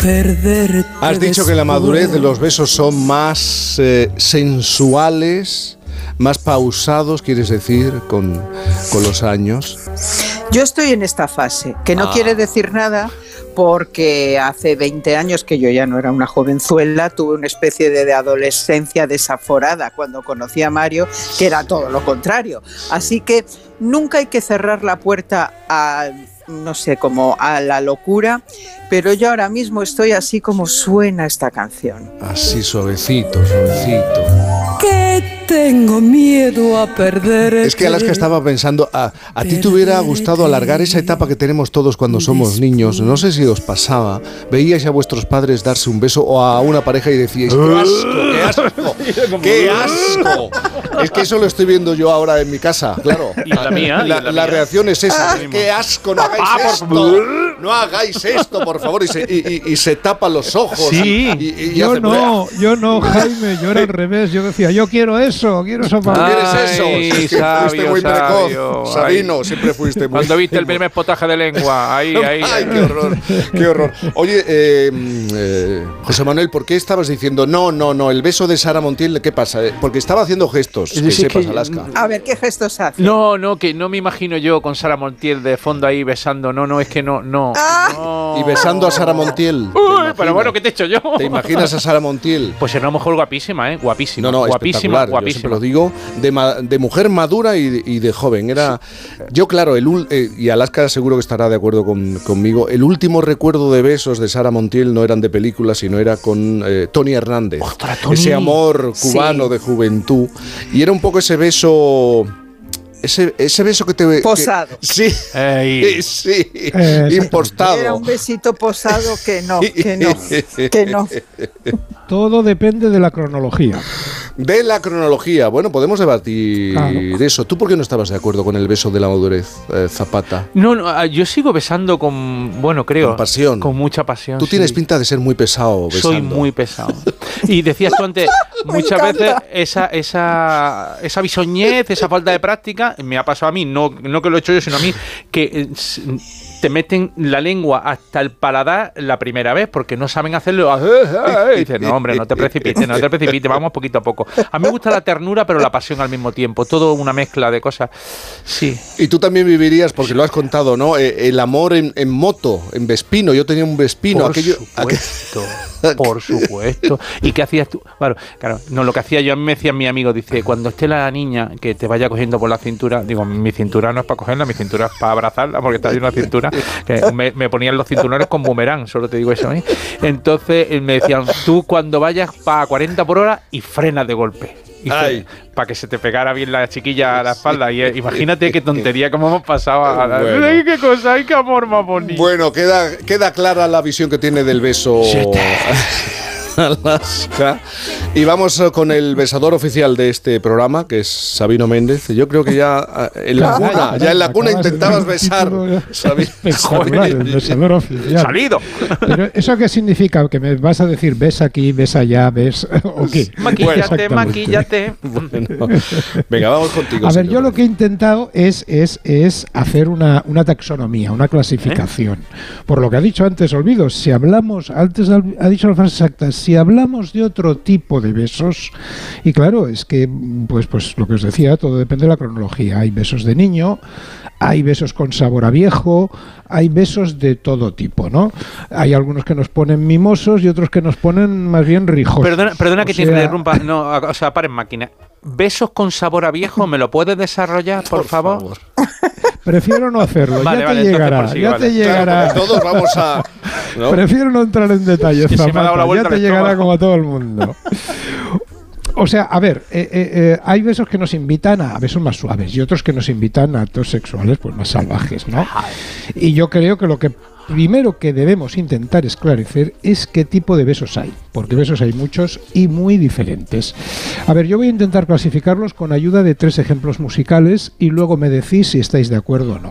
perderte. Has dicho que la madurez de los besos son más sensuales, más pausados, quieres decir, con los años. Yo estoy en esta fase, que no quiere decir nada, porque hace 20 años que yo ya no era una jovenzuela, tuve una especie de adolescencia desaforada cuando conocí a Mario, que era todo lo contrario. Así que nunca hay que cerrar la puerta a, no sé, como a la locura, pero yo ahora mismo estoy así como suena esta canción. Así suavecito, suavecito. Que tengo miedo a perderte. Es que Alaska estaba pensando, a ti te hubiera gustado alargar esa etapa que tenemos todos cuando somos niños. No sé si os pasaba, veíais a vuestros padres darse un beso o a una pareja y decíais, ¡qué asco! ¡Qué asco! Es que eso lo estoy viendo yo ahora en mi casa, claro. Y la mía. La reacción es esa, ¡qué asco! ¡No hagáis esto! ¡No hagáis esto, por favor! Y se tapa los ojos. Sí, yo no, Jaime, yo era al revés. Yo decía, yo quiero eso, quiero eso para mí. ¿Quieres eso? Es que fuiste muy precoz. Sabino, siempre fuiste muy... Cuando viste el primer potaje de lengua, ahí. Ay, qué horror, qué horror. Oye, José Manuel, ¿por qué estabas diciendo no, el beso de Sara Montiel, qué pasa? Porque estaba haciendo gestos, que sepas, Alaska. A ver, ¿qué gestos hace? No, que no me imagino yo con Sara Montiel de fondo ahí besando, no, es que no. Y besando a Sara Montiel. Uy, pero bueno, ¿qué te he hecho yo? ¿Te imaginas a Sara Montiel? Pues era una mujer guapísima, guapísima. No, guapísima. Yo siempre lo digo, de mujer madura y de joven. Era, yo claro, y Alaska seguro que estará de acuerdo conmigo, el último recuerdo de besos de Sara Montiel no eran de películas, sino era con Tony Hernández. ¡Ostras, Tony! Ese amor cubano de juventud. Y era un poco ese beso... Ese beso que te... Posado. Sí, impostado. Era un besito posado que no. Todo depende de la cronología. De la cronología. Bueno, podemos debatir eso. ¿Tú por qué no estabas de acuerdo con el beso de la madurez, Zapata? No, yo sigo besando creo. Con pasión. Con mucha pasión. Tú tienes pinta de ser muy pesado besando. Soy muy pesado. Y decías tú antes, muchas veces esa bisoñez, esa falta de práctica, me ha pasado a mí, no que lo he hecho yo, sino a mí, que te meten la lengua hasta el paladar la primera vez porque no saben hacerlo. Y dices, no, hombre, no te precipites, vamos poquito a poco. A mí me gusta la ternura, pero la pasión al mismo tiempo. Todo una mezcla de cosas. Sí. Y tú también vivirías, porque lo has contado, ¿no? El amor en moto, en Vespino. Yo tenía un Vespino. Por supuesto. ¿Y qué hacías tú? Bueno, claro, no, lo que hacía yo, a mí me decía mi amigo, dice, cuando esté la niña que te vaya cogiendo por la cintura, digo, mi cintura no es para cogerla, mi cintura es para abrazarla, porque está ahí una cintura, que me ponían los cinturones con boomerang, solo te digo eso, ¿eh? Entonces me decían, tú cuando vayas para 40 por hora y frenas de golpe. Para que se te pegara bien la chiquilla a la espalda. Y imagínate qué tontería, cómo hemos pasado bueno. ¡Ay, qué cosa! ¡Ay, qué amor más bonito! Bueno, queda clara la visión que tiene del beso Alaska. Y vamos con el besador oficial de este programa, que es Sabino Méndez. Yo creo que ya en la cuna intentabas besar. El besador oficial. ¡Salido! Pero ¿eso qué significa? ¿Que me vas a decir ves aquí, ves allá, ves o qué? Maquíllate. Bueno, venga, vamos contigo. A ver, yo lo que he intentado es hacer una taxonomía, una clasificación. Por lo que ha dicho antes, Olvido, si hablamos, antes ha dicho la frase exacta, si hablamos de otro tipo de besos, y claro, es que, pues lo que os decía, todo depende de la cronología. Hay besos de niño, hay besos con sabor a viejo, hay besos de todo tipo, ¿no? Hay algunos que nos ponen mimosos y otros que nos ponen más bien rijosos. Perdona que te interrumpa, para en máquina. ¿Besos con sabor a viejo? ¿Me lo puedes desarrollar, por favor? Prefiero no hacerlo, vale, ya te llegará. Claro, todos vamos a... ¿no? Prefiero no entrar en detalles, Zapata, ya te llegará como a todo el mundo. O sea, a ver, hay besos que nos invitan a besos más suaves y otros que nos invitan a actos sexuales pues más salvajes, ¿no? Y yo creo que lo que primero que debemos intentar esclarecer es qué tipo de besos hay, porque besos hay muchos y muy diferentes. A ver, yo voy a intentar clasificarlos con ayuda de 3 ejemplos musicales y luego me decís si estáis de acuerdo o no.